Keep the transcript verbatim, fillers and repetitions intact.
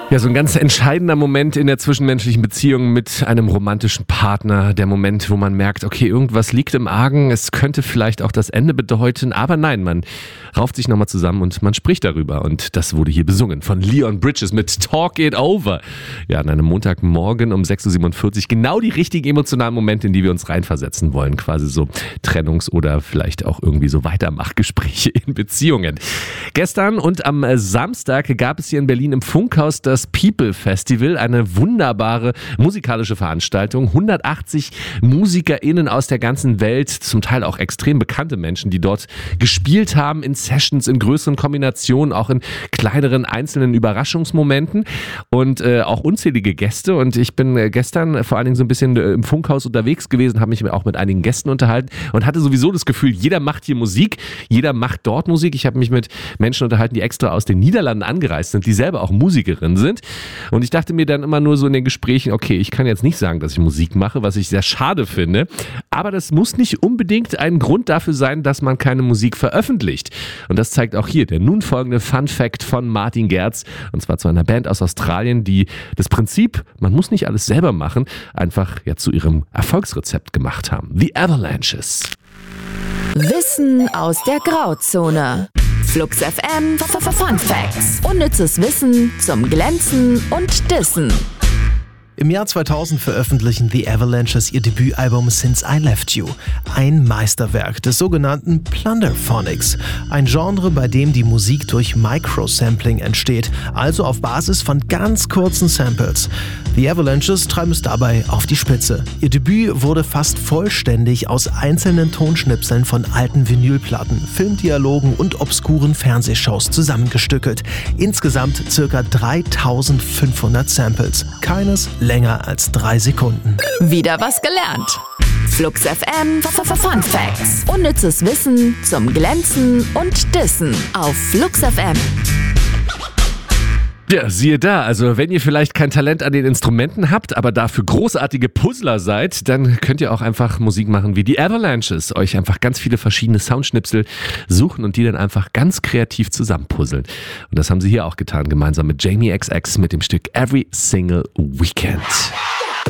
Ja, so ein ganz entscheidender Moment in der zwischenmenschlichen Beziehung mit einem romantischen Partner. Der Moment, wo man merkt, okay, irgendwas liegt im Argen, es könnte vielleicht auch das Ende bedeuten, aber nein, man rauft sich nochmal zusammen und man spricht darüber. Und das wurde hier besungen von Leon Bridges mit Talk It Over. Ja, an einem Montagmorgen um sechs Uhr siebenundvierzig. Genau die richtigen emotionalen Momente, in die wir uns reinversetzen wollen. Quasi so Trennungs- oder vielleicht auch irgendwie so Weitermachgespräche in Beziehungen. Gestern und am Samstag gab es hier in Berlin im Funkhaus das Das People Festival, eine wunderbare musikalische Veranstaltung. hundertachtzig MusikerInnen aus der ganzen Welt, zum Teil auch extrem bekannte Menschen, die dort gespielt haben in Sessions, in größeren Kombinationen, auch in kleineren einzelnen Überraschungsmomenten und äh, auch unzählige Gäste. Und ich bin äh, gestern vor allen Dingen so ein bisschen äh, im Funkhaus unterwegs gewesen, habe mich auch mit einigen Gästen unterhalten und hatte sowieso das Gefühl, jeder macht hier Musik, jeder macht dort Musik. Ich habe mich mit Menschen unterhalten, die extra aus den Niederlanden angereist sind, die selber auch Musikerinnen sind. Und ich dachte mir dann immer nur so in den Gesprächen, okay, ich kann jetzt nicht sagen, dass ich Musik mache, was ich sehr schade finde, aber das muss nicht unbedingt ein Grund dafür sein, dass man keine Musik veröffentlicht. Und das zeigt auch hier der nun folgende Fun Fact von Martin Gerz, und zwar zu einer Band aus Australien, die das Prinzip, man muss nicht alles selber machen, einfach ja zu ihrem Erfolgsrezept gemacht haben. The Avalanches. Wissen aus der Grauzone. Flux F M Fun Facts. Unnützes Wissen zum Glänzen und Dissen. Im Jahr zweitausend veröffentlichen The Avalanches ihr Debütalbum Since I Left You. Ein Meisterwerk des sogenannten Plunderphonics. Ein Genre, bei dem die Musik durch Microsampling entsteht, also auf Basis von ganz kurzen Samples. The Avalanches treiben es dabei auf die Spitze. Ihr Debüt wurde fast vollständig aus einzelnen Tonschnipseln von alten Vinylplatten, Filmdialogen und obskuren Fernsehshows zusammengestückelt. Insgesamt ca. dreitausendfünfhundert Samples. Keines länger als drei Sekunden. Wieder was gelernt. Flux F M Fun Facts. Unnützes Wissen zum Glänzen und Dissen auf Flux F M. Ja, siehe da, also wenn ihr vielleicht kein Talent an den Instrumenten habt, aber dafür großartige Puzzler seid, dann könnt ihr auch einfach Musik machen wie die Avalanches, euch einfach ganz viele verschiedene Soundschnipsel suchen und die dann einfach ganz kreativ zusammenpuzzeln. Und das haben sie hier auch getan, gemeinsam mit Jamie X X mit dem Stück Every Single Weekend.